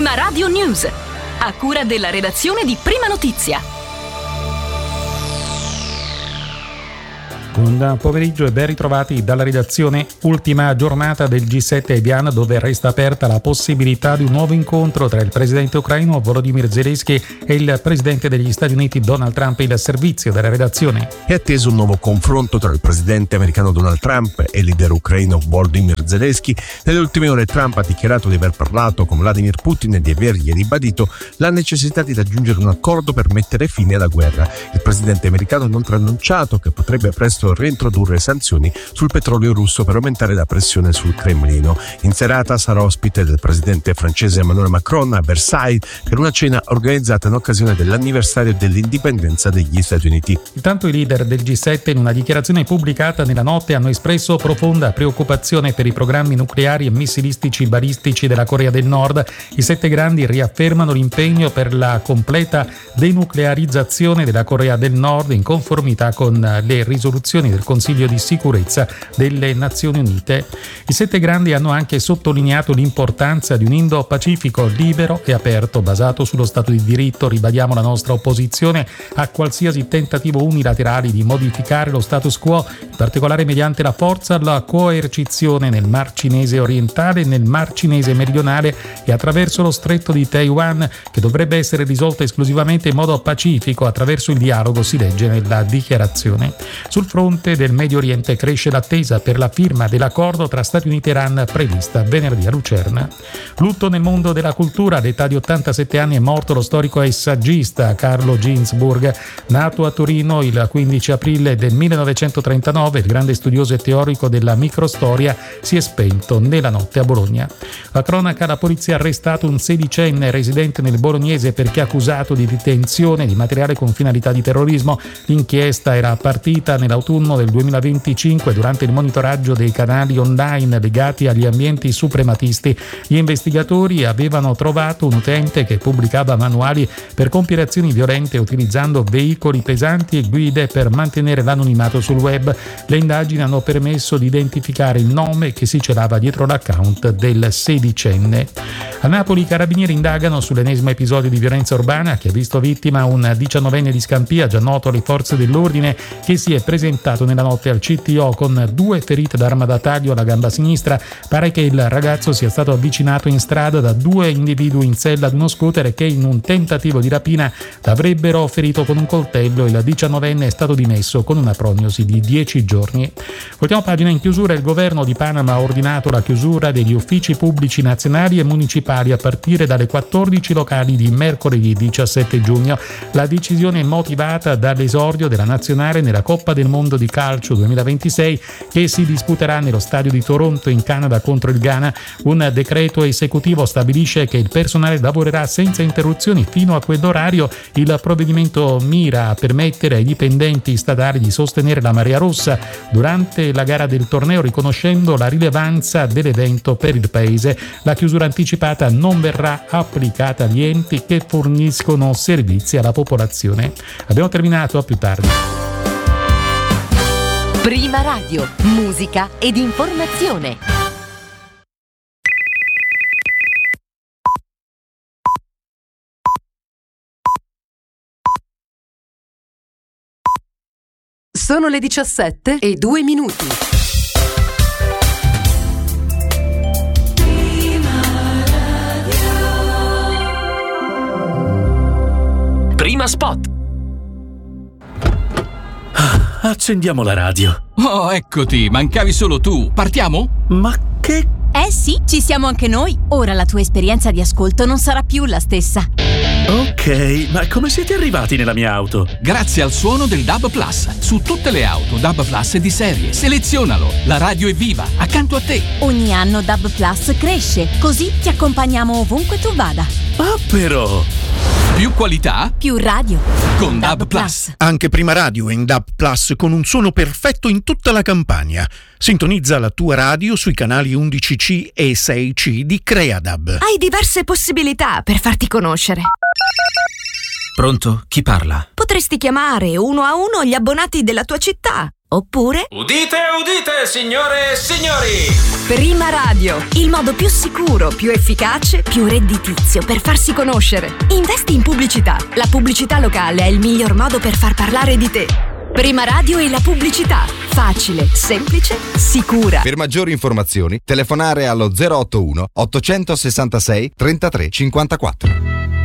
Prima Radio News, a cura della redazione di Prima Notizia. Buon pomeriggio e ben ritrovati dalla redazione. Ultima giornata del G7 a Evian, dove resta aperta la possibilità di un nuovo incontro tra il presidente ucraino Volodymyr Zelensky e il presidente degli Stati Uniti Donald Trump. Il servizio della redazione. È atteso un nuovo confronto tra il presidente americano Donald Trump e il leader ucraino Volodymyr Zelensky. Nelle ultime ore Trump ha dichiarato di aver parlato con Vladimir Putin e di avergli ribadito la necessità di raggiungere un accordo per mettere fine alla guerra. Il presidente americano ha inoltre annunciato che potrebbe presto reintrodurre sanzioni sul petrolio russo per aumentare la pressione sul Cremlino. In serata sarà ospite del presidente francese Emmanuel Macron a Versailles per una cena organizzata in occasione dell'anniversario dell'indipendenza degli Stati Uniti. Intanto i leader del G7, in una dichiarazione pubblicata nella notte, hanno espresso profonda preoccupazione per i programmi nucleari e missilistici balistici della Corea del Nord. I 7 grandi riaffermano l'impegno per la completa denuclearizzazione della Corea del Nord in conformità con le risoluzioni del Consiglio di sicurezza delle Nazioni Unite. I 7 grandi hanno anche sottolineato l'importanza di un Indo-Pacifico libero e aperto, basato sullo Stato di diritto. Ribadiamo la nostra opposizione a qualsiasi tentativo unilaterale di modificare lo status quo, in particolare mediante la forza, la coercizione nel Mar Cinese orientale e nel Mar Cinese meridionale e attraverso lo stretto di Taiwan, che dovrebbe essere risolto esclusivamente in modo pacifico attraverso il dialogo, si legge nella dichiarazione. Sul fronte del Medio Oriente cresce l'attesa per la firma dell'accordo tra Stati Uniti e Iran prevista venerdì a Lucerna. Lutto nel mondo della cultura. All'età di 87 anni è morto lo storico e saggista Carlo Ginzburg. Nato a Torino il 15 aprile del 1939, il grande studioso e teorico della microstoria si è spento nella notte a Bologna. La cronaca: la polizia ha arrestato un 16enne residente nel Bolognese perché accusato di detenzione di materiale con finalità di terrorismo. L'inchiesta era partita nell'autunno del 2025 durante il monitoraggio dei canali online legati agli ambienti suprematisti. Gli investigatori avevano trovato un utente che pubblicava manuali per compiere azioni violente utilizzando veicoli pesanti e guide per mantenere l'anonimato sul web. Le indagini hanno permesso di identificare il nome che si celava dietro l'account del 16enne. A Napoli i carabinieri indagano sull'ennesimo episodio di violenza urbana che ha visto vittima un 19enne di Scampia, già noto alle forze dell'ordine, che si è presentato nella notte al CTO con 2 ferite d'arma da taglio alla gamba sinistra. Pare che il ragazzo sia stato avvicinato in strada da 2 individui in sella ad uno scooter che in un tentativo di rapina l'avrebbero ferito con un coltello. Il 19enne è stato dimesso con una prognosi di 10 giorni. Voltiamo pagina. In chiusura, il governo di Panama ha ordinato la chiusura degli uffici pubblici nazionali e municipali a partire dalle 14 locali di mercoledì 17 giugno. La decisione è motivata dall'esordio della nazionale nella Coppa del Mondo di Calcio 2026 che si disputerà nello stadio di Toronto in Canada contro il Ghana. Un decreto esecutivo stabilisce che il personale lavorerà senza interruzioni fino a quell'orario. Il provvedimento mira a permettere ai dipendenti statali di sostenere la Marea Rossa durante la gara del torneo, riconoscendo la rilevanza dell'evento per il paese. La chiusura anticipata non verrà applicata agli enti che forniscono servizi alla popolazione. Abbiamo terminato, a più tardi. Prima Radio, musica ed informazione. Sono le 17:02. Prima spot. Accendiamo la radio. Oh, eccoti, mancavi solo tu. Partiamo? Ma che... sì, ci siamo anche noi. Ora la tua esperienza di ascolto non sarà più la stessa. Ok, ma come siete arrivati nella mia auto? Grazie al suono del DAB Plus. Su tutte le auto DAB Plus di serie. Selezionalo. La radio è viva, accanto a te. Ogni anno DAB Plus cresce, così ti accompagniamo ovunque tu vada. Ah, però... Più qualità, più radio con DAB Plus. Anche Prima Radio è in DAB Plus con un suono perfetto in tutta la Campania. Sintonizza la tua radio sui canali 11C e 6C di Creadab. Hai diverse possibilità per farti conoscere. Pronto? Chi parla? Potresti chiamare uno a uno gli abbonati della tua città. Oppure... Udite, udite, signore e signori! Prima Radio, il modo più sicuro, più efficace, più redditizio per farsi conoscere. Investi in pubblicità. La pubblicità locale è il miglior modo per far parlare di te. Prima Radio e la pubblicità. Facile, semplice, sicura. Per maggiori informazioni, telefonare allo 081 866 33 54.